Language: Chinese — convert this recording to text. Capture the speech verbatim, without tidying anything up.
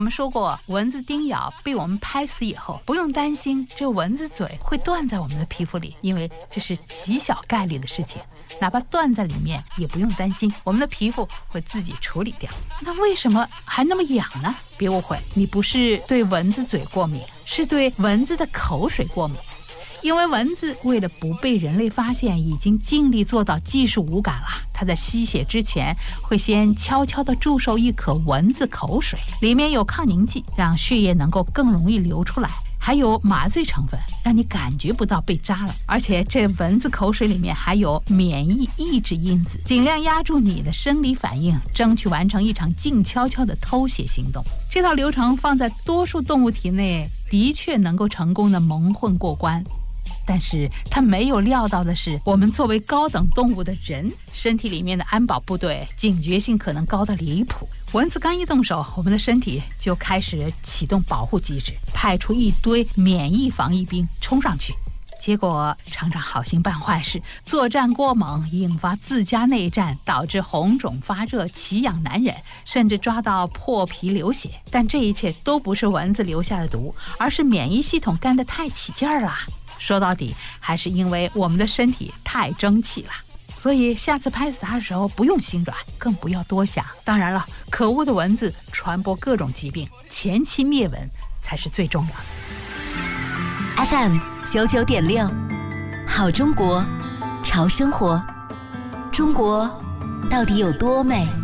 我们说过，蚊子叮咬被我们拍死以后，不用担心这蚊子嘴会断在我们的皮肤里，因为这是极小概率的事情，哪怕断在里面也不用担心，我们的皮肤会自己处理掉。那为什么还那么痒呢？别误会，你不是对蚊子嘴过敏，是对蚊子的口水过敏。因为蚊子为了不被人类发现，已经尽力做到技术无感了。它在吸血之前会先悄悄地注射一颗蚊子口水，里面有抗凝剂，让血液能够更容易流出来，还有麻醉成分，让你感觉不到被扎了。而且这蚊子口水里面还有免疫抑制因子，尽量压住你的生理反应，争取完成一场静悄悄的偷血行动。这套流程放在多数动物体内，的确能够成功的蒙混过关。但是他没有料到的是，我们作为高等动物的人，身体里面的安保部队警觉性可能高得离谱。蚊子刚一动手，我们的身体就开始启动保护机制，派出一堆免疫防疫兵冲上去。结果常常好心办坏事，作战过猛，引发自家内战，导致红肿发热、奇痒难忍，甚至抓到破皮流血。但这一切都不是蚊子留下的毒，而是免疫系统干得太起劲儿了。说到底，还是因为我们的身体太争气了。所以下次拍死它的时候，不用心软，更不要多想。当然了，可恶的蚊子传播各种疾病，前期灭蚊才是最重要的。 F M 九九点六，好中国，潮生活。中国到底有多美？